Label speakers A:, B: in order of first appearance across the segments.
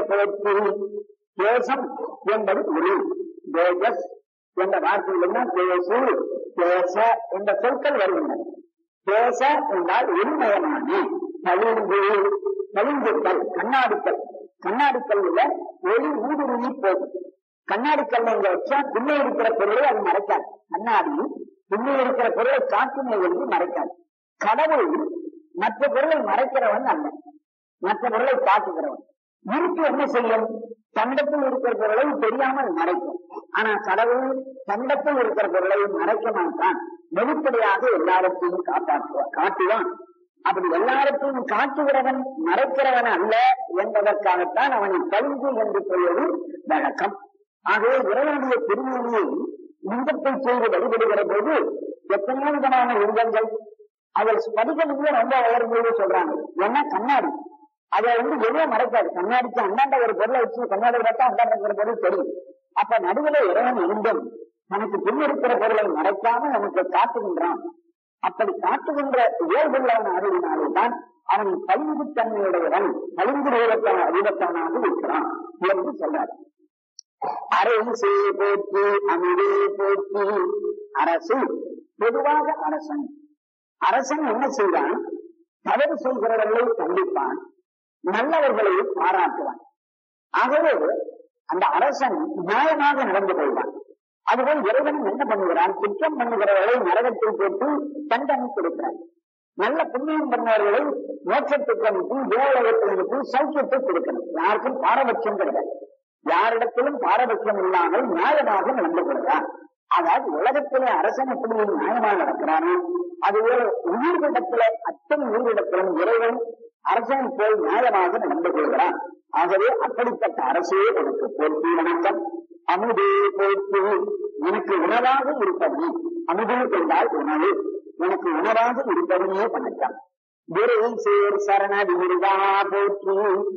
A: போற்றி. தேசம் என்பது ஒளி. தேஜஸ் என்ற வார்த்தையில்தான் தேசு தேச என்ற சொற்கள் வருகின்றன. தேச என்றால் ஒளிமயமான பளிங்கு, பளிங்குக்கல், கண்ணாடிக்கல். கண்ணாடிக்கல்ல ஒளி ஊடுருவி போகும். கண்ணாடிக்கல்ல இங்க வச்சா பின்னே இருக்கிற பொருளை அது மறைக்காது. கண்ணாடி பின்னே இருக்கிற பொருளை காற்றினை ஒளி மறைக்காது. கடவுள் மற்ற பொருளை மறைக்கிறவன் அல்ல, மற்ற பொருளை காட்டுகிறவன். இருட்டு என்ன செய்யும்? தண்டத்தில் இருக்கிற பொருளை தெரியாமல் மறைக்கும். ஆனா கடவுள் தண்டத்தில் இருக்கிற பொருளை மறைக்க மாட்டான். வெளிப்படையாக எல்லாவற்றையும் காட்டுவான். அப்படி எல்லாவற்றையும் காட்டுகிறவன் மறைக்கிறவன் அல்ல என்பதற்காகத்தான் அவனை பளிங்கு என்று சொல்வது வழக்கம். ஆகவே இறைவனுடைய திருமணியை லிங்கத்தை செய்து வழிபடுகிற போது எத்தனையோ விதமான லிங்கங்கள் அதில் ஸ்படிகமே ரொம்ப வளர்ந்து சொல்றாங்க. ஏன்னா கண்ணாடி அதை எதுவும் மறைக்காது. கண்ணாடிக்கு அந்தாண்ட ஒரு பொருளை வச்சு கண்ணாடி பார்த்தா அந்தாண்ட இருக்கிற பொருள் தெரியும். அப்ப நடுவில் இறைவன் இருந்தும் நமக்கு பின் இருக்கிற பொருளை மறைக்காம நமக்கு காட்டுகின்றான். அப்படி காட்டுகின்ற இயல்புள்ளவன் அறிவினால்தான் அவன் பளிங்கு தன்மையுடையவன், பளிங்கு அறிவத்தவனாக இருக்கிறான் என்று சொல்றார். அரசே போற்றி அமிழே போற்றி. அரசு பொதுவாக அரசன். அரசன் என்ன செய்வான்? தவறு செய்கிறவர்களை கண்டிப்பான், நல்லவர்களை பாராட்டுவான். ஆகவே அந்த அரசன் நியாயமாக நடந்து கொள்வான். அதுபோல் இறைவன் என்ன பண்ணுகிறான்? குற்றம் பண்ணுகிறவர்களை நரகத்தில் போட்டு தண்டனை கொடுக்கிறான். நல்ல புண்ணியம் பண்ணவர்களை மோட்சத்துக்கு அனுப்பி தேவலோகத்தில் அனுப்பி சௌக்கியத்தை கொடுக்கணும். யாருக்கும் பாரபட்சம் கிடையாது. யாரிடத்திலும் பாரபட்சம் இல்லாமல் நியாயமாக நடந்து கொள்கிறான். அதாவது உலகத்திலே அரசன் எப்படி நியாயமாக நடக்கிறானோ அதுவே உயிர்களிடத்தில அத்தனை உயிரிடத்திலும் இறைவன் அரசனை போல் நியாயமாக நடந்து கொள்கிறான். ஆகவே அப்படிப்பட்ட அரசே எனக்கு போற்றி வணக்கம். அமுதே போற்றி. எனக்கு உணவாக இருப்பது. அமுதே என்றால் உணவு. எனக்கு உணவாக இருப்பதே வணக்கம். விரை சேர் சரண விருதா போற்றி.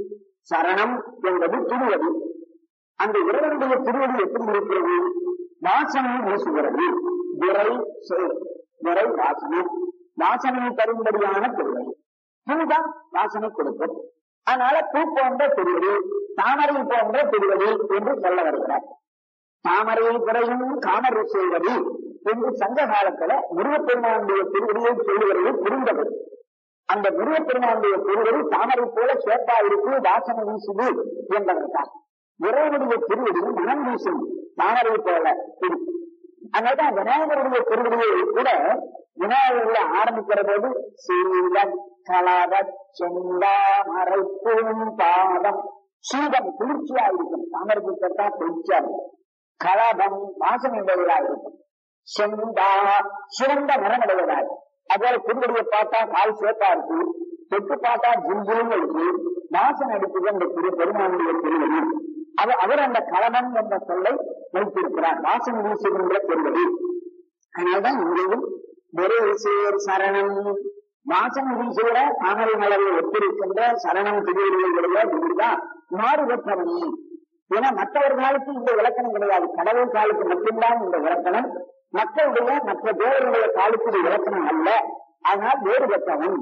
A: சரணம் என்பது திருவடி. அந்த இறைவனுடைய திருவடி எப்படி இருக்கிறது? வாசனை வீசுகிறது. விரை சேர், விரை வாசனை, வாசனை தரும்படியான திருவடி. பூதான் வாசனை கொடுக்கும். அதனால பூ போன்ற திருவடி, தாமரை போன்ற திருவடி என்று சொல்ல வருகிறார். தாமரை குறையும் காமரை செய்வது என்று சங்க காலத்துல முருகப்பெருமானுடைய திருவடியை சொல்லுகிறது புரிந்தது. அந்த முருகப்பெருமானுடைய திருவடி தாமரை போல சேப்பா இருக்கு, வாசனை வீசுது என்பதற்காக இறைவனுடைய திருவடி மனம் வீசும் தாமரை போல இருக்கு. அதனால்தான் விநாயகருடைய திருவடியை கூட விநாயகர்களை ஆரம்பிக்கிற போது சீலம் கலவ செந்தாமரைப்பும் பாதம். சீதம் குளிர்ச்சியா இருக்கும், தாமரைக்கு கேட்டா குளிர்ச்சியா இருக்கும். கலபம் வாசனை உடையதா இருக்கும். செந்தா சிறந்த மரமுடையதாய். அதுபோல திருவடியை பார்த்தா கால் சேப்பா இருக்கு, தொட்டு பார்த்தா ஜில்ஜிலும் இருக்கு, வாசனை அடிப்பது அந்த பெருமானுடைய திருவடி. அவர் அந்த கலபம் என்ற சொல்லை வைத்திருக்கிறார், வாசனை வீசுகின்ற திருவடி. அதனால்தான் இங்கேயும் வெறு சேர் சரணம், வாசனை வீசுகிற தாமரை மலரை ஒத்திருக்கின்ற சரணம் திருவடிகளுடைய இதுதான் மாறுபட்டவனே. ஏன்னா மற்றவர்களுக்கு இந்த இலக்கணம் கிடையாது. கடவுள் காலுக்கு மட்டும்தான் இந்த இலக்கணம். மக்களுடைய மற்ற தேவர்களுடைய காலுக்கு இலக்கணம் அல்ல. அதனால் வேறுபட்டவன்.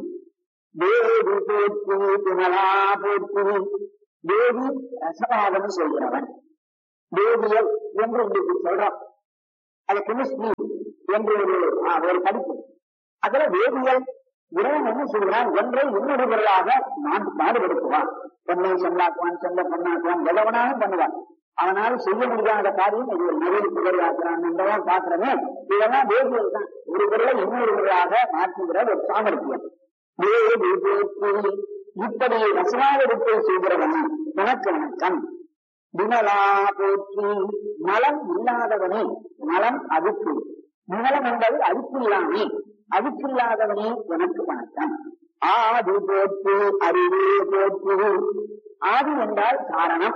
A: வேதி போற்றி தினலா போற்றி. வேதி ரசவாதம் செய்கிறவன். வேதியல் என்று இன்றைக்கு சொல்றோம். அது கெமிஸ்ட்ரி என்று ஒரு படிப்பு. அதுல வேதியல் இறைவன் என்ன சொல்கிறான்? ஒன்றை இன்னொரு பொருளாக மாறுபடுத்துவான். பொன்னை செல்லாக்குவான், செல்ல பொண்ணாக்குவான், எதவனாலும் பண்ணுவான். அவனால் செய்ய முடியாத காரியம் இது ஒரு நவீன புகழாக்குறான் என்றெல்லாம் பாக்குறமே. இதெல்லாம் வேதியல் தான். ஒரு பொருளை இன்னொரு பொருளாக மாற்றுகிற ஒரு சாமர்த்தியம். வேதி போற்றி. இப்படி ரசனாவிடத்தை செய்கிறவன் உனக்கு வணக்கம். விமலா போற்றி. நலம் இல்லாதவனே, நலம் அதுக்கு. நிலம் என்பது அழுப்பில்லாமே, அழுப்பில்லாதவனே எனக்கு வணக்கம். ஆதி போற்றி அறிவே போற்றி. ஆதி என்றால் காரணம்.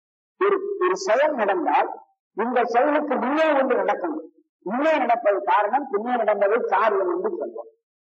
A: ஒரு செயல் நடந்தால் இந்த செயலுக்கு முன்னே ஒன்று நடக்கணும். முன்னே நடப்பது காரணம், பின்னே நடந்தது காரியம் என்று சொல்வோம்.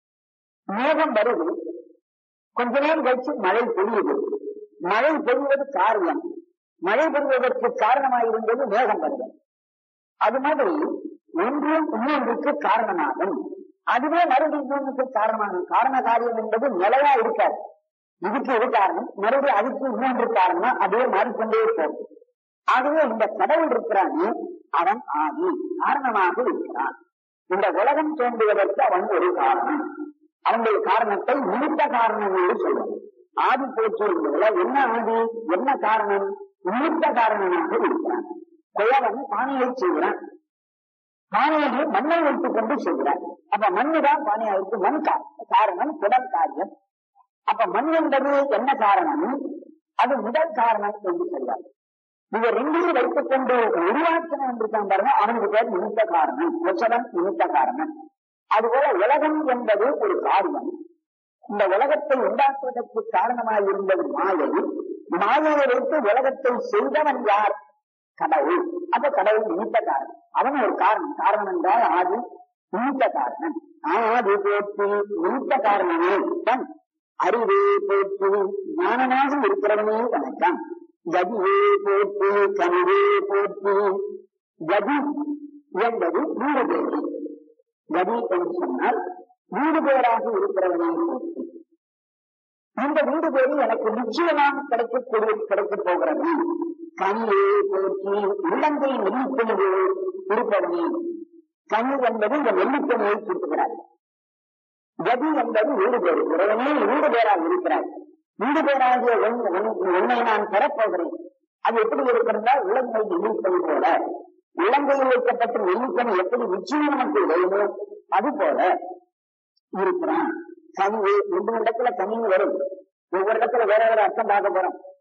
A: மேகம் வருது, கொஞ்ச நேரம் கழிச்சு மழை பொழியுது. மழை பொழிவது காரியம், மழை பெறுவதற்கு காரணமாயிருந்தது மேகம் வருது. அது மாதிரி ஒன்று இன்னொன்றுக்கு காரணமாகும். அதுவே மறுபடியும் காரணமாகும். காரண காரியம் என்பது நிலையா இருக்காது. இதுக்கு இது காரணம், மறுபடியும் அதுக்கு இன்னொன்று காரணம், அப்படியே மாறிக்கொண்டே போகும். ஆகவே இந்த கடவுள் இருக்கிறானே அவன் ஆதி காரணமாக இருக்கிறான். இந்த உலகம் தோன்றுவதற்கு அவன் ஒரு காரணம். அவனுடைய காரணத்தை நிமித்த காரணம் என்று சொல்லுவோம். ஆதி போச்சு என்பதுல என்ன ஆதி, என்ன காரணம்? நிமித்த காரணமாக இருக்கிறான். குயவன் பானையை செய்கிறான், பானையை மண்ணை வைத்துக் கொண்டு செய்கிறான். அப்ப மண்ணுதான் பானையை வைத்து மண் காரணம், குடல் காரியம். அப்ப மண் என்பது என்ன காரணம்? அது முதல் காரணம் என்று சொல்றார். இவ ரெண்டையும் வைத்துக் கொண்டு உருவாக்கின என்றுதான் பாருங்க, அவனுக்கு பேர் நிமித்த காரணம், உச்சவன் நிமித்த காரணம். அதுபோல உலகம் என்பது ஒரு காரியம். இந்த உலகத்தை உண்டாக்குவதற்கு காரணமாக இருந்தது மாயை. மாயையை வைத்து உலகத்தை செய்தவன் யார்? கடவுள். அப்ப கடவுள் நிமித்த காரணம், அவன் ஒரு காரணம். காரணம் என்றால் ஆதி, நிமித்த காரணம். ஆதி போற்றி நிமித்த காரணமே தன் அறிவே போற்றி ஞானமாக இருக்கிறவனே வணக்கம். கதியே போற்றி கனிவே போற்றி. கதி என்பது 100 பேர். கதி என்று சொன்னால் 100 பேராக இருக்கிறவனே போற்றி. இந்த 100 பேரும் எனக்கு நிச்சயமாக கிடைக்கப் போகிறது. கனியே போற்றி உள்ளங்கை நெல்லிக்கனிவே இருப்பவனே. கனி என்பது இந்த நெல்லிக்கனியை சுட்டுகிறார். கதி என்பது 100 பேர். இறைவனே 100 பேராக இருக்கிறார். 100 பேராகிய உன்னை நான் பெறப்போகிறேன். அது எப்படி இருக்கிறதா? உள்ளங்கை நெல்லிக்கனி போல. உள்ளங்கையில் வைக்கப்பட்ட நெல்லிக்கனி எப்படி நிச்சயம் நமக்கு வருமோ அது போல இருக்கிறான். கனி ஒவ்வொரு இடத்துல கனின்னு வரும், ஒவ்வொரு இடத்துல வேற வேற அர்த்தம் பார்க்க போறோம்.